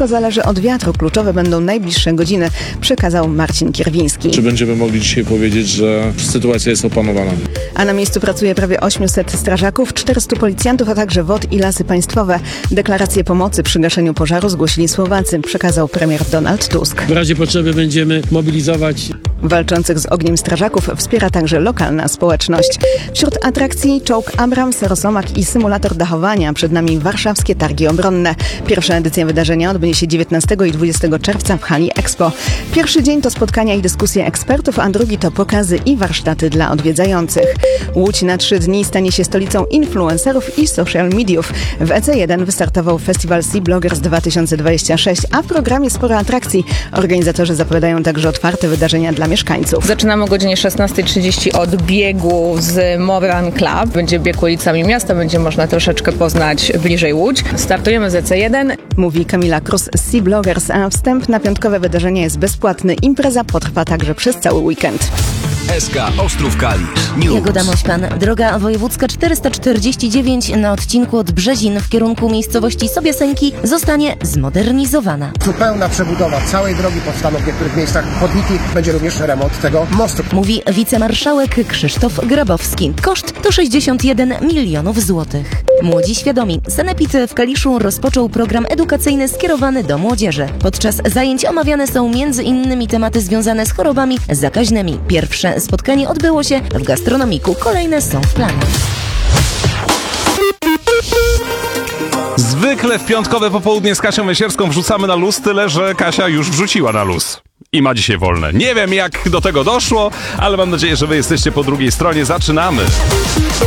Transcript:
Wszystko zależy od wiatru. Kluczowe będą najbliższe godziny, przekazał Marcin Kierwiński. Czy będziemy mogli dzisiaj powiedzieć, że sytuacja jest opanowana? A na miejscu pracuje prawie 800 strażaków, 400 policjantów, a także WOT i Lasy Państwowe. Deklarację pomocy przy gaszeniu pożaru zgłosili Słowacy, przekazał premier Donald Tusk. W razie potrzeby będziemy mobilizować. Walczących z ogniem strażaków wspiera także lokalna społeczność. Wśród atrakcji czołg Abrams, Rosomak i symulator dachowania. Przed nami warszawskie targi obronne. Pierwsza edycja wydarzenia odbędzie się 19 i 20 czerwca w hali Expo. Pierwszy dzień to spotkania i dyskusje ekspertów, a drugi to pokazy i warsztaty dla odwiedzających. Łódź na 3 dni stanie się stolicą influencerów i social mediów. W EC1 wystartował festiwal Sea Bloggers 2026, a w programie sporo atrakcji. Organizatorzy zapowiadają także otwarte wydarzenia dla mieszkańców. Zaczynamy o godzinie 16:30 od biegu z Moran Club. Będzie bieg ulicami miasta, będzie można troszeczkę poznać bliżej Łódź. Startujemy z EC1. Mówi Kamila Krus z Sea Bloggers, a wstęp na piątkowe wydarzenie jest bezpłatny. Impreza potrwa także przez cały weekend. SK Ostrów Kalisz News. Jagoda Mośpan. Droga wojewódzka 449 na odcinku od Brzezin w kierunku miejscowości Sobiesenki zostanie zmodernizowana. Zupełna przebudowa całej drogi, powstaną w niektórych miejscach chodniki, będzie również remont tego mostu. Mówi wicemarszałek Krzysztof Grabowski. Koszt to 61 milionów złotych. Młodzi świadomi. Sanepid w Kaliszu rozpoczął program edukacyjny skierowany do młodzieży. Podczas zajęć omawiane są m.in. tematy związane z chorobami zakaźnymi. Pierwsze spotkanie odbyło się w gastronomiku. Kolejne są w planach. Zwykle w piątkowe popołudnie z Kasią Mesierską wrzucamy na luz, tyle że Kasia już wrzuciła na luz. I ma dzisiaj wolne. Nie wiem, jak do tego doszło, ale mam nadzieję, że wy jesteście po drugiej stronie. Zaczynamy!